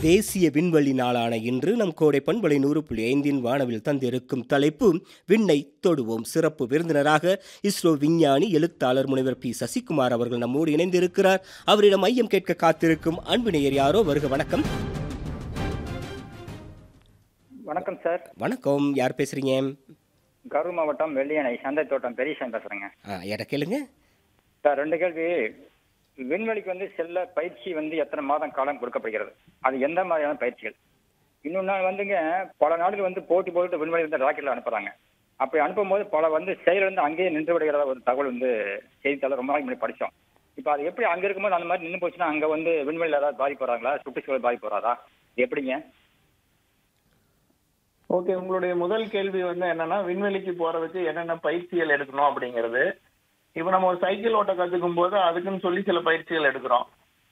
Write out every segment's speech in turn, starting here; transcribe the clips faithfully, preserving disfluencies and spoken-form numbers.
தேசிய விண்வெளி நாளான இன்று நம் கோடை பண்பலை நூறு புள்ளி ஐந்தின் வானவில் தந்திருக்கும் தலைப்பு விண்ணை தொடுவோம். சிறப்பு விருந்தினராக இஸ்ரோ விஞ்ஞானி எழுத்தாளர் முனைவர் பி சசிகுமார் அவர்கள் நம்மோடு இணைந்திருக்கிறார். அவரிடம் ஐயம் கேட்க காத்திருக்கும் அன்பு நேயர் யாரோ. வருக. வணக்கம். வணக்கம் சார். வணக்கம். யார் பேசுறீங்க? கரூர் மாவட்டம் வெள்ளியணை சந்தை தோட்டம் பெரியசாமி பேசுறேங்க. எட கேளுங்க சார். ரெண்டு கேள்வி. விண்வெளிக்கு வந்து செல்ல பயிற்சி வந்து எத்தனை மாதம் காலம் கொடுக்கப்படுகிறது? அது எந்த மாதிரியான பயிற்சிகள்? இன்னொன்று வந்துங்க, பல நாடுகள் வந்து போட்டி போட்டு விண்வெளி வந்து ராக்கெட்டில் அனுப்புறாங்க. அப்படி அனுப்பும்போது பல வந்து செயல் வந்து அங்கேயே நின்று விடுகிறத ஒரு தகவல் வந்து செய்தித்தாளர் ரொம்ப நாளைக்கு முன்னாடி படித்தோம். இப்போ அது எப்படி அங்கே இருக்கும்போது அந்த மாதிரி நின்று போச்சுன்னா அங்கே வந்து விண்வெளியில் ஏதாவது பாதிப்பு வராங்களா? சுற்றுச்சூழல் பாதிப்பு வராதா? எப்படிங்க? ஓகே, உங்களுடைய முதல் கேள்வி வந்து என்னன்னா, விண்வெளிக்கு போறதுக்கு என்னென்ன பயிற்சிகள் எடுக்கணும் அப்படிங்கிறது. இப்ப நம்ம ஒரு சைக்கிள் ஓட்ட கத்துக்கும் போது அதுக்குன்னு சொல்லி சில பயிற்சிகள் எடுக்கிறோம்.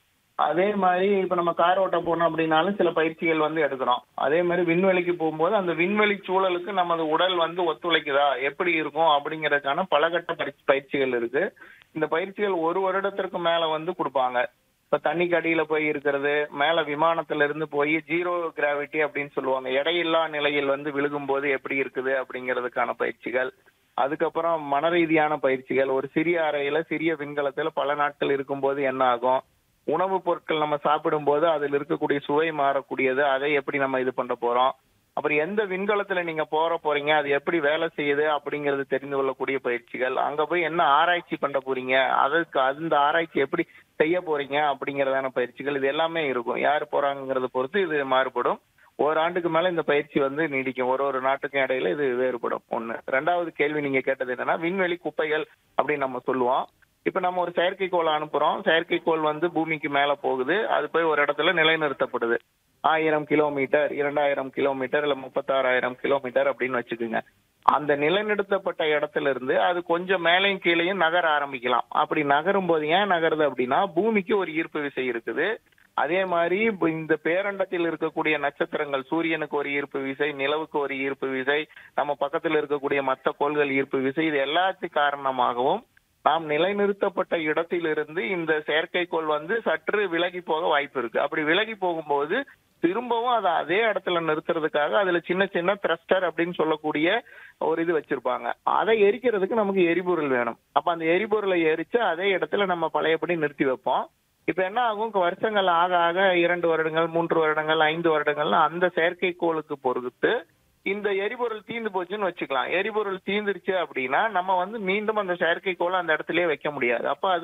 அதே மாதிரி இப்ப நம்ம கார் ஓட்ட போனோம் அப்படின்னாலும் சில பயிற்சிகள் வந்து எடுக்கிறோம். அதே மாதிரி விண்வெளிக்கு போகும்போது அந்த விண்வெளி சூழலுக்கு நமது உடல் வந்து ஒத்துழைக்குதா, எப்படி இருக்கும் அப்படிங்கறதுக்கான பலகட்ட பயிற்சி பயிற்சிகள் இருக்கு. இந்த பயிற்சிகள் ஒரு வருடத்திற்கு மேல வந்து கொடுப்பாங்க. இப்ப தண்ணிக்கு அடியில போய் இருக்கிறது, மேல விமானத்துல இருந்து போய் ஜீரோ கிராவிட்டி அப்படின்னு சொல்லுவாங்க, எடையில்லா நிலையில் வந்து விழுகும் போது எப்படி இருக்குது அப்படிங்கிறதுக்கான பயிற்சிகள். அதுக்கப்புறம் மன ரீதியான பயிற்சிகள். ஒரு சிறிய அறையில சிறிய விண்கலத்துல பல நாட்கள் இருக்கும்போது என்ன ஆகும், உணவுப் பொருட்கள் நம்ம சாப்பிடும் போது அதில் இருக்கக்கூடிய சுவை மாறக்கூடியது, அதை எப்படி நம்ம இது பண்ண போறோம், அப்புறம் எந்த விண்கலத்துல நீங்க போற போறீங்க, அது எப்படி வேலை செய்யுது அப்படிங்கறது தெரிந்து கொள்ளக்கூடிய பயிற்சிகள். அங்க போய் என்ன ஆராய்ச்சி பண்ண போறீங்க, அதற்கு அந்த ஆராய்ச்சி எப்படி செய்ய போறீங்க அப்படிங்கறதான பயிற்சிகள். இது எல்லாமே இருக்கும். யாரு போறாங்கிறத பொறுத்து இது மாறுபடும். ஓராண்டுக்கு மேல இந்த பயிற்சி வந்து நீடிக்கும். ஒரு ஒரு நாட்டுக்கும் இடையில இது வேறுபடும். ஒண்ணு. ரெண்டாவது கேள்வி நீங்க கேட்டது என்னன்னா, விண்வெளி குப்பைகள் அப்படின்னு நம்ம சொல்லுவோம். இப்ப நம்ம ஒரு செயற்கைக்கோளை அனுப்புறோம். செயற்கைக்கோள் வந்து பூமிக்கு மேல போகுது. அது போய் ஒரு இடத்துல நிலைநிறுத்தப்படுது. ஆயிரம் கிலோமீட்டர், இரண்டாயிரம் கிலோமீட்டர், இல்ல முப்பத்தாறாயிரம் கிலோமீட்டர் அப்படின்னு வச்சுக்கோங்க. அந்த நிலைநிறுத்தப்பட்ட இடத்துல இருந்து அது கொஞ்சம் மேலையும் கீழையும் நகர ஆரம்பிக்கலாம். அப்படி நகரும் போது ஏன் நகருது அப்படின்னா, பூமிக்கு ஒரு ஈர்ப்பு விசை இருக்குது. அதே மாதிரி இந்த பேரண்டத்தில் இருக்கக்கூடிய நட்சத்திரங்கள், சூரியனுக்கு ஒரு ஈர்ப்பு விசை, நிலவுக்கு ஒரு ஈர்ப்பு விசை, நம்ம பக்கத்தில் இருக்கக்கூடிய மற்ற கோள்கள் ஈர்ப்பு விசை, இது எல்லாத்துக்கும் காரணமாகவும் நாம் நிலைநிறுத்தப்பட்ட இடத்திலிருந்து இந்த செயற்கைக்கோள் வந்து சற்று விலகி போக வாய்ப்பு இருக்கு. அப்படி விலகி போகும்போது திரும்பவும் அதை அதே இடத்துல நிறுத்துறதுக்காக அதுல சின்ன சின்ன த்ரஸ்டர் அப்படின்னு சொல்லக்கூடிய ஒரு இது வச்சிருப்பாங்க. அதை எரிக்கிறதுக்கு நமக்கு எரிபொருள் வேணும். அப்ப அந்த எரிபொருளை எரிச்சு அதே இடத்துல நம்ம பழையபடி நிறுத்தி வைப்போம். இப்ப என்ன ஆகும், வருஷங்கள் ஆக ஆக இரண்டு வருடங்கள், மூன்று வருடங்கள், ஐந்து வருடங்கள் அந்த செயற்கைக்கோளுக்கு பொறுத்து இந்த எரிபொருள் தீர்ந்து போச்சுன்னு வச்சுக்கலாம். எரிபொருள் தீர்ந்துருச்சு அப்படின்னா நம்ம வந்து மீண்டும் அந்த செயற்கைக்கோளை அந்த இடத்துலயே வைக்க முடியாது. அப்ப அது